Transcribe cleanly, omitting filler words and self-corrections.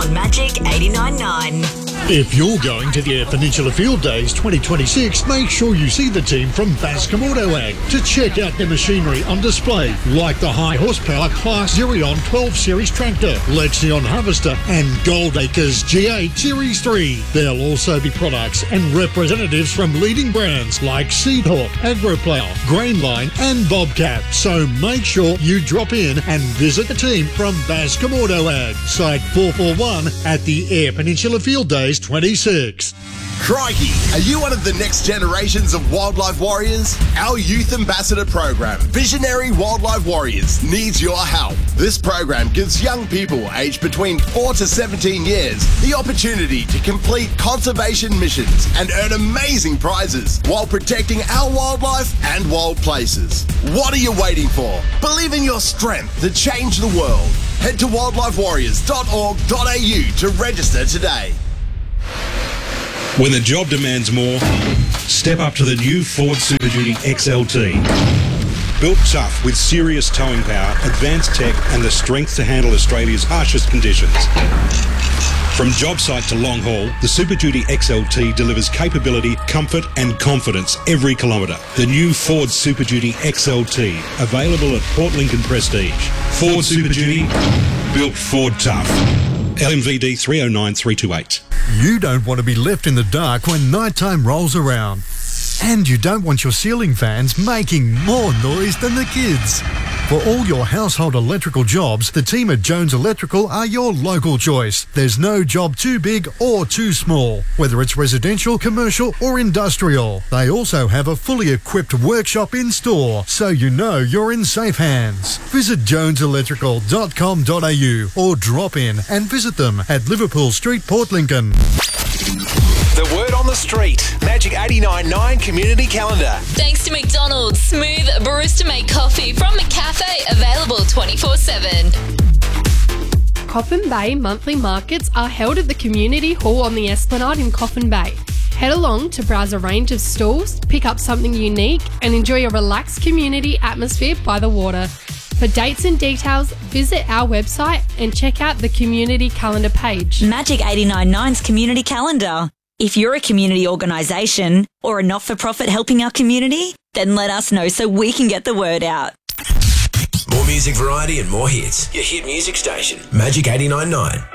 on Magic 89.9. If you're going to the Eyre Peninsula Field Days 2026, make sure you see the team from Bascom Auto Ag to check out their machinery on display, like the high horsepower Class Zerion 12 Series tractor, Lexion Harvester and Goldacres G8 Series 3. There'll also be products and representatives from leading brands like Seedhawk, AgroPlow, Grainline and Bobcat. So make sure you drop in and visit the team from Bascom Auto Ag, Site 441 at the Eyre Peninsula Field Days 26. Crikey, are you one of the next generations of wildlife warriors? Our Youth Ambassador program, Visionary Wildlife Warriors, needs your help. This program gives young people aged between 4 to 17 years the opportunity to complete conservation missions and earn amazing prizes while protecting our wildlife and wild places. What are you waiting for? Believe in your strength to change the world. Head to wildlifewarriors.org.au to register today. When the job demands more, step up to the new Ford Super Duty XLT. Built tough with serious towing power, advanced tech and the strength to handle Australia's harshest conditions. From job site to long haul, the Super Duty XLT delivers capability, comfort and confidence every kilometre. The new Ford Super Duty XLT, available at Port Lincoln Prestige. Ford Super Duty, built Ford tough. LMVD 309328. You don't want to be left in the dark when nighttime rolls around. And you don't want your ceiling fans making more noise than the kids. For all your household electrical jobs, the team at Jones Electrical are your local choice. There's no job too big or too small, whether it's residential, commercial or industrial. They also have a fully equipped workshop in store, so you know you're in safe hands. Visit joneselectrical.com.au or drop in and visit them at Liverpool Street, Port Lincoln. The word on the street. Magic 89.9 Community Calendar. Thanks to McDonald's. Smooth barista-made coffee from McCafe. Available 24/7. Coffin Bay monthly markets are held at the Community Hall on the Esplanade in Coffin Bay. Head along to browse a range of stalls, pick up something unique and enjoy a relaxed community atmosphere by the water. For dates and details, visit our website and check out the Community Calendar page. Magic 89.9's Community Calendar. If you're a community organisation or a not-for-profit helping our community, then let us know so we can get the word out. More music variety and more hits. Your hit music station. Magic 89.9.